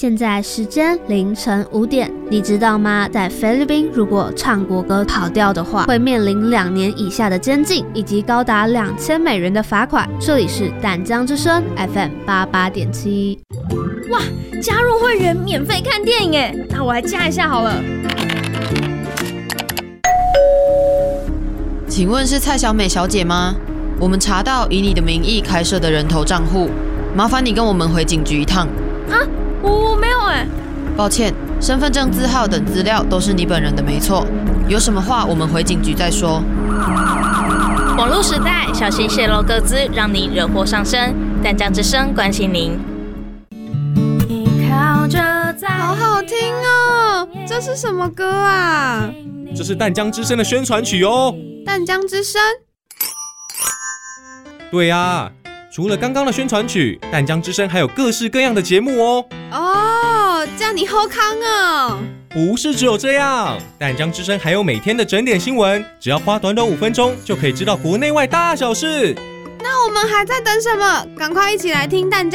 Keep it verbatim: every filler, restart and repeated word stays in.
现在时间凌晨五点，你知道吗？在菲律宾，如果唱国歌跑调的话，会面临两年以下的监禁，以及高达两千美元的罚款。这里是淡江之声 F M 八八点七。 哇，加入会员免费看电影哎，那我来加一下好了。 请问是蔡小美小姐吗？我们查到以你的名义开设的人头账户，麻烦你跟我们回警局一趟。 啊，我我没有哎。 抱歉，身份证字号等资料都是你本人的没错，有什么话我们回警局再说。 网络时代，小心泄露个资，让你惹祸上身。淡江之声关心您。 好好听哦，这是什么歌啊？ 这是淡江之声的宣传曲哦。 淡江之声？ 对啊，除了刚刚的宣传曲，淡江之声还有各式各样的节目哦。 哦，这样你好康哦。 不是只有这样，淡江之声还有每天的整点新闻，只要花短短五分钟就可以知道国内外大小事。 那我们还在等什么？赶快一起来听淡江